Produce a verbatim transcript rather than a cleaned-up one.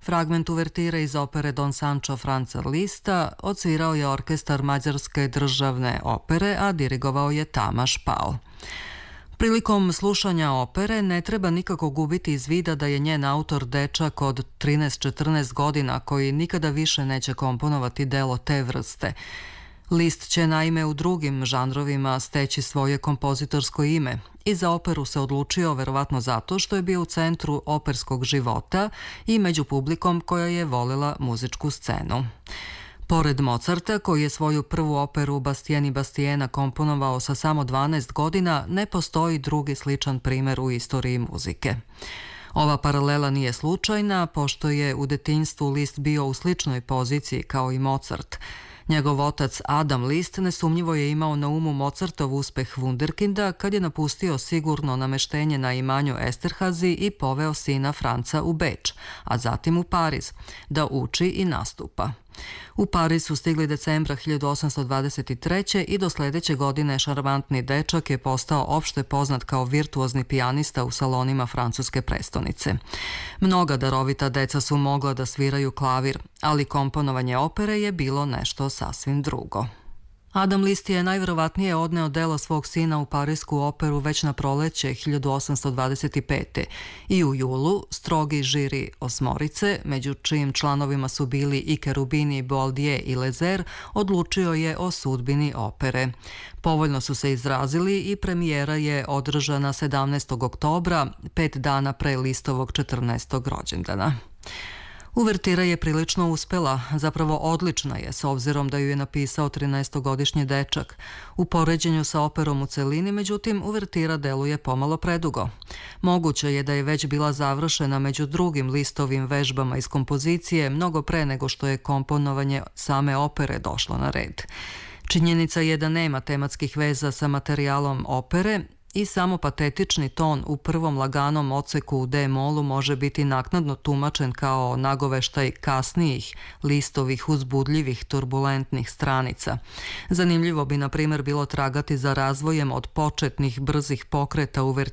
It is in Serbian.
Fragment uvertire iz opere Don Sancho Franza Lista odsvirao je orkestar Mađarske državne opere, a dirigovao je Tamaš Pal. Prilikom slušanja opere ne treba nikako gubiti iz vida da je njen autor dečak od trinaest četrnaest godina koji nikada više neće komponovati delo te vrste. Liszt će naime u drugim žanrovima steći svoje kompozitorsko ime i za operu se odlučio verovatno zato što je bio u centru operskog života i među publikom koja je volila muzičku scenu. Pored Mozarta, koji je svoju prvu operu Bastien i Bastiena komponovao sa samo dvanaest godina, ne postoji drugi sličan primer u istoriji muzike. Ova paralela nije slučajna, pošto je u detinjstvu Liszt bio u sličnoj poziciji kao i Mozart. Njegov otac Adam Liszt nesumnjivo je imao na umu Mozartov uspeh Wunderkinda kad je napustio sigurno nameštenje na imanju Esterhazy i poveo sina Franca u Beč, a zatim u Pariz, da uči i nastupa. U Pariz su stigli decembra hiljadu osamsto dvadeset treće. i do sledeće godine šarmantni dečak je postao opšte poznat kao virtuozni pijanista u salonima francuske prestonice. Mnoga darovita deca su mogla da sviraju klavir, ali komponovanje opere je bilo nešto sasvim drugo. Adam Liszt je najverovatnije odneo delo svog sina u Parisku operu već na proleće hiljadu osamsto dvadeset pete. i u julu strogi žiri osmorice, među čijim članovima su bili i Cherubini, Boaldier i Lezer, odlučio je o sudbini opere. Povoljno su se izrazili i premijera je održana sedamnaestog oktobra, pet dana pre Listovog četrnaestog rođendana. Uvertira je prilično uspela, zapravo odlična je, s obzirom da ju je napisao trinaestogodišnji dečak. U poređenju sa operom u celini, međutim, uvertira deluje pomalo predugo. Moguće je da je već bila završena među drugim Listovim vežbama iz kompozicije mnogo pre nego što je komponovanje same opere došlo na red. Činjenica je da nema tematskih veza sa materijalom opere i samo patetični ton u prvom laganom odseku u D-molu može biti naknadno tumačen kao nagoveštaj kasnijih Listovih uzbudljivih turbulentnih stranica. Zanimljivo bi, na primjer, bilo tragati za razvojem od početnih brzih pokreta uvertira